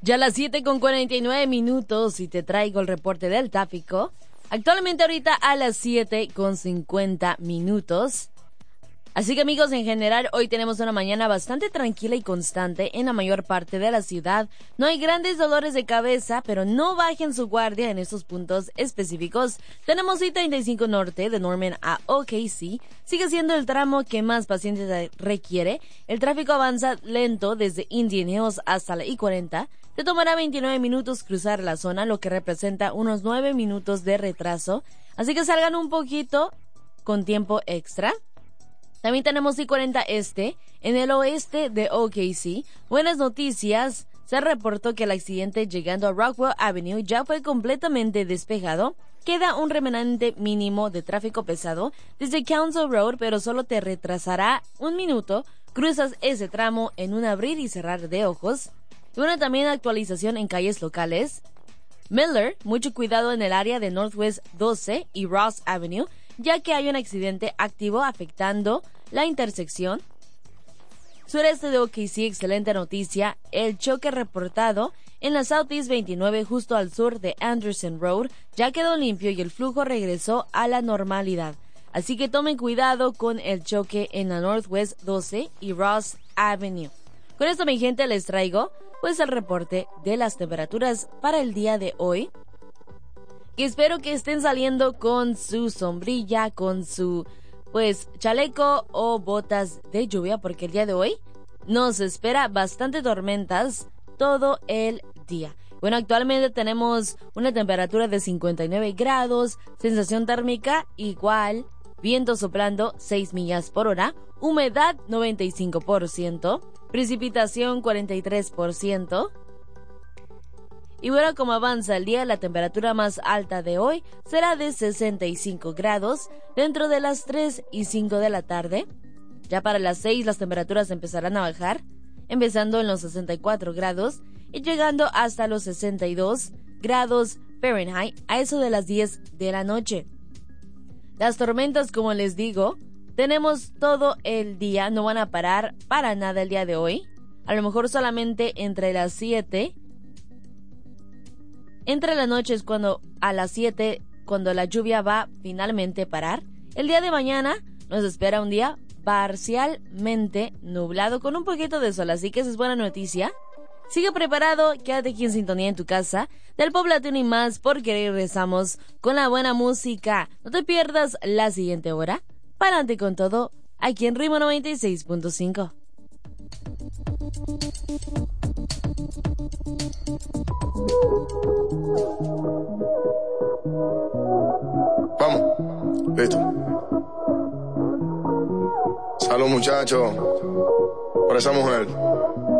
Ya a las 7:49 y te traigo el reporte del tráfico. Actualmente ahorita a las 7:50. Así que amigos, en general hoy tenemos una mañana bastante tranquila y constante en la mayor parte de la ciudad. No hay grandes dolores de cabeza, pero no bajen su guardia en estos puntos específicos. Tenemos I-35 Norte de Norman a OKC. Sigue siendo el tramo que más paciencia requiere. El tráfico avanza lento desde Indian Hills hasta la I-40. Te tomará 29 minutos cruzar la zona, lo que representa unos 9 minutos de retraso. Así que salgan un poquito con tiempo extra. También tenemos I-40 Este, en el oeste de OKC. Buenas noticias, se reportó que el accidente llegando a Rockwell Avenue ya fue completamente despejado. Queda un remanente mínimo de tráfico pesado desde Council Road, pero solo te retrasará un minuto. Cruzas ese tramo en un abrir y cerrar de ojos. Y bueno, también actualización en calles locales. Miller, mucho cuidado en el área de Northwest 12 y Ross Avenue, ya que hay un accidente activo afectando la intersección. Sureste de OKC, excelente noticia, el choque reportado en la Southeast 29 justo al sur de Anderson Road ya quedó limpio y el flujo regresó a la normalidad. Así que tomen cuidado con el choque en la Northwest 12 y Ross Avenue. Con esto, mi gente, les traigo pues el reporte de las temperaturas para el día de hoy. Y espero que estén saliendo con su sombrilla, con su chaleco o botas de lluvia, porque el día de hoy nos espera bastante tormentas todo el día. Bueno, actualmente tenemos una temperatura de 59 grados, sensación térmica igual, viento soplando 6 millas por hora, humedad 95%, precipitación 43%. Y bueno, como avanza el día, la temperatura más alta de hoy será de 65 grados dentro de las 3 y 5 de la tarde. Ya para las 6 las temperaturas empezarán a bajar, empezando en los 64 grados y llegando hasta los 62 grados Fahrenheit a eso de las 10 de la noche. Las tormentas, como les digo, tenemos todo el día, no van a parar para nada el día de hoy. A lo mejor solamente entre las 7... Entre la noche es cuando a las 7, cuando la lluvia va finalmente parar. El día de mañana nos espera un día parcialmente nublado con un poquito de sol, así que esa es buena noticia. Sigue preparado, quédate aquí en sintonía en tu casa del Pop Latino y más, porque regresamos con la buena música. No te pierdas la siguiente hora. Pa'lante con todo, aquí en Ritmo 96.5. Vamos, listo. Salud, muchachos, por esa mujer.